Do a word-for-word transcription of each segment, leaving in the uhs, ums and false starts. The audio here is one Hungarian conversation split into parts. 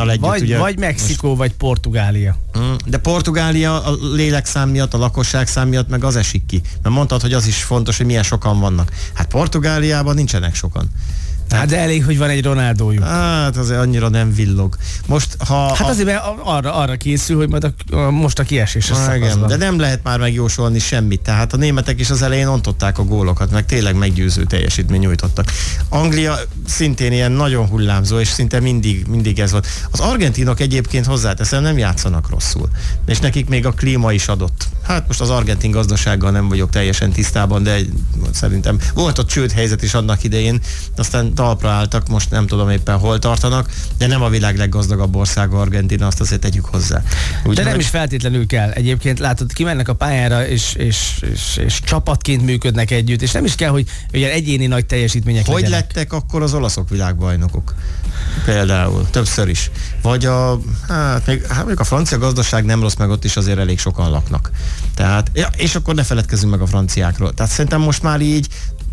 Iránnal együtt. Vagy, ugye, vagy Mexikó, most... vagy Portugália. De Portugália a lélekszám miatt, a lakosság szám miatt meg az esik ki. Mert mondtad, hogy az is fontos, hogy milyen sokan vannak. Hát Portugáliában nincsenek sokan. Hát de elég, hogy van egy Ronaldójuk. Hát azért annyira nem villog. Most, ha... Hát a... azért, mert arra, arra készül, hogy majd a, a, most a kieséses szakaszban. De nem lehet már megjósolni semmit. Tehát a németek is az elején ontották a gólokat, meg tényleg meggyőző teljesítmény nyújtottak. Anglia szintén ilyen nagyon hullámzó, és szinte mindig, mindig ez volt. Az argentinok egyébként hozzáteszem, nem játszanak rosszul. És nekik még a klíma is adott. Hát most az argentin gazdasággal nem vagyok teljesen tisztában, de szerintem volt ott csődhelyzet is annak idején, aztán talpra álltak, most nem tudom éppen hol tartanak, de nem a világ leggazdagabb országa Argentina, azt azért tegyük hozzá. Úgy de nem meg... is feltétlenül kell. Egyébként látod, kimennek a pályára, és, és, és, és csapatként működnek együtt, és nem is kell, hogy ugye egyéni nagy teljesítmények Hogy legyenek. lettek akkor az olaszok világbajnokok? Például, többször is. Vagy a, hát még, hát még a francia gazdaság nem rossz, meg ott is azért elég sokan laknak. Tehát, ja, és akkor ne feledkezzünk meg a franciákról. Tehát szerintem most már így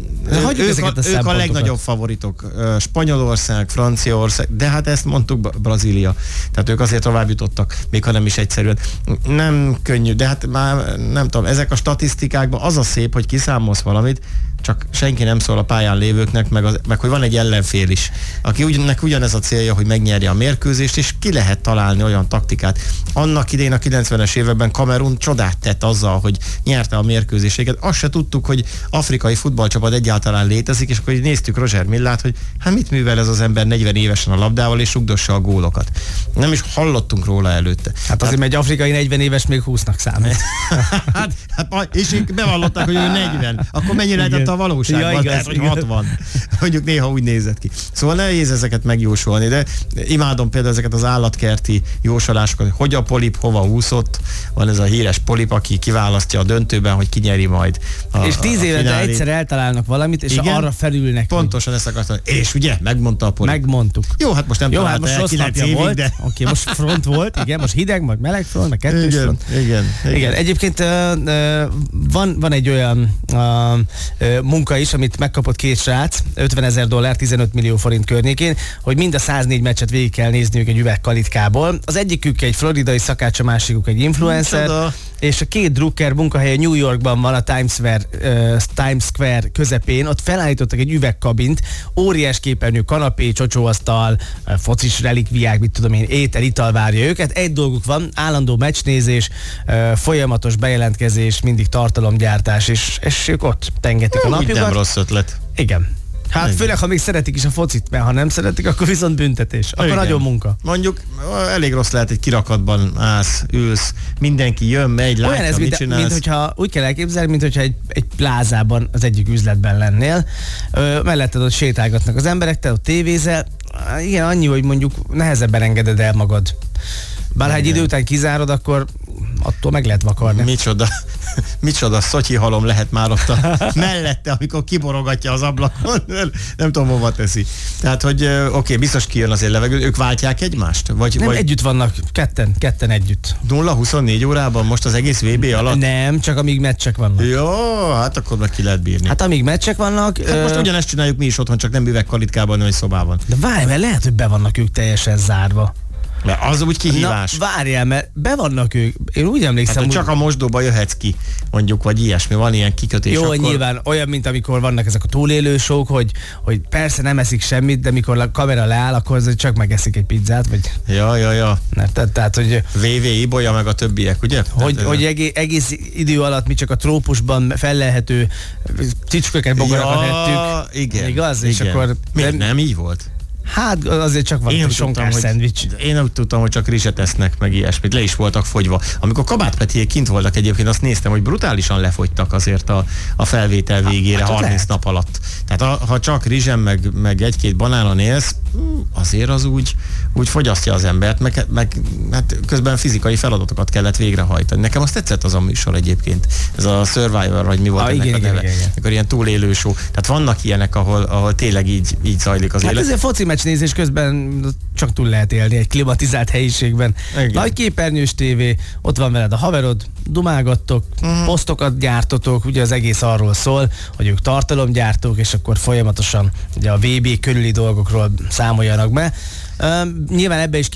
ők, ők, a, ők a legnagyobb favoritok. Spanyolország, Franciaország, de hát ezt mondtuk, Brazília. Tehát ők azért tovább jutottak, még ha nem is egyszerűen. Nem könnyű, de hát már nem tudom, ezek a statisztikákban az a szép, hogy kiszámolsz valamit, csak senki nem szól a pályán lévőknek, meg, az, meg hogy van egy ellenfél is, aki ugyannek ugyanez a célja, hogy megnyerje a mérkőzést, és ki lehet találni olyan taktikát. Annak idején a kilencvenes években Kamerun csodát tett azzal, hogy nyerte a mérkőzéseket. Azt se tudtuk, hogy afrikai futballcsapat egyáltalán létezik, és akkor így néztük Roger Millát, hogy hát mit művel ez az ember negyven évesen a labdával, és rugdossa a gólokat. Nem is hallottunk róla előtte. Hát azért, mert egy afrikai negyven éves még húsznak számít. hát, hát, és ők bevallották, hogy ő negyven. Akkor mennyire lehetett a valóságban, ja, igaz, hogy hatvan. Mondjuk néha úgy nézett ki. Szóval nehéz ezeket megjósolni, de imádom például ezeket az állatkerti jósolásokat, hogy a polip hova úszott. Van ez a híres polip, aki kiválasztja a döntőben, hogy ki nyeri majd. A, és tíz évente egyszer eltalálnak valamit, és igen? Arra felülnek. Pontosan ezt akartam. És ugye, megmondta a polip. Megmondtuk. Jó, hát most nem Jó, hát most el kilenc évig, volt. de... Oké, okay, most front volt, igen, most hideg, majd meleg front, meg kettős igen, front. Igen, igen. igen. Egyébként uh, uh, van, van egy olyan uh, uh, munka is, amit megkapott két srác, ötvenezer dollár, tizenöt millió forint környékén, hogy mind a száznégy meccset végig kell nézniük egy üvegkalitkából. Az egyikük egy floridai szakács, a másikuk egy influencer, Csoda. És a két drukker munkahelye New Yorkban van, a Times Square, uh, Times Square közepén, ott felállítottak egy üvegkabint, óriás képernyő, kanapé, csocsóasztal, uh, focis relikviák, mit tudom én, étel, ital várja őket. Egy dolguk van, állandó meccsnézés, uh, folyamatos bejelentkezés, mindig tartalomgyártás, és, és ők ott tengetik a napjukat. Nem rossz ötlet. Igen. Hát igen. Főleg, ha még szeretik is a focit, mert ha nem szeretik, akkor viszont büntetés. Akkor igen. Nagyon munka. Mondjuk elég rossz lehet, egy kirakatban állsz, ülsz, mindenki jön, megy, látja, ez, mit mint, csinálsz. mint hogyha úgy kell elképzelni, mint hogyha egy, egy plázában az egyik üzletben lennél. Ö, melletted ott sétálgatnak az emberek, te ott tévézel. Igen, annyi, hogy mondjuk nehezebben engeded el magad. Bár ha egy idő után kizárod, akkor attól meg lehet vakarni. Micsoda, micsoda szotyi halom lehet már ott a mellette, amikor kiborogatja az ablakon, nem tudom, hova teszi. Tehát, hogy oké, okay, biztos kijön azért levegő, ők váltják egymást? Vagy, nem, vagy együtt vannak, ketten, ketten együtt. nulla huszonnégy órában most az egész vé bé alatt? Nem, csak amíg meccsek vannak. Jó, hát akkor meg ki lehet bírni. Hát amíg meccsek vannak... Hát ö... most ugyanezt csináljuk mi is otthon, csak nem üvegkalitkában, hanem egy szobában. De várj, mert lehet, hogy be vannak ők teljesen zárva. Mert az úgy kihívás. Na, várjál, mert be vannak ők. Én úgy emlékszem, hát, hogy úgy... csak a mosdóba jöhetsz ki, mondjuk, vagy ilyesmi, van ilyen kikötés. Jó, akkor... nyilván olyan, mint amikor vannak ezek a túlélősók, hogy, hogy persze nem eszik semmit, de mikor a kamera leáll, akkor csak megeszik egy pizzát, vagy... Ja, ja, ja. Tehát, tehát hogy... vé vé, Ibolya meg a többiek, ugye? Hogy, hát, hogy egész, egész idő alatt mi csak a trópusban fellelhető csicskőket, bogarakat ja, ettük. Igen. Igaz? Igen. És akkor... Még nem így volt? Hát azért csak van egy sonkás szendvics. Én úgy tudtam, hogy csak rizset esznek, meg ilyesmit. Le is voltak fogyva. Amikor Kabát Petiék kint voltak egyébként, azt néztem, hogy brutálisan lefogytak azért a, a felvétel végére, hát, harminc lehet. Nap alatt. Tehát a, ha csak rizsen, meg, meg egy-két banánon élsz, azért az úgy, úgy fogyasztja az embert, meg, meg hát közben fizikai feladatokat kellett végrehajtani. Nekem azt tetszett az a műsor egyébként. Ez a Survivor, vagy mi volt ah, ennek igen, a neve. Igen, igen. Akkor ilyen túlélő show. Tehát vannak ilyenek, ahol, ahol tényleg így, így zajlik az hát élet. Ezért foci meccsnézés közben csak túl lehet élni egy klimatizált helyiségben. Igen. Nagy képernyős tévé, ott van veled a haverod, dumálgattok, uh-huh. posztokat gyártotok, ugye az egész arról szól, hogy ők tartalomgyártók, és akkor folyamatosan ugye a vé bé körüli dolgokról számoljanak be. Uh, nyilván ebbe is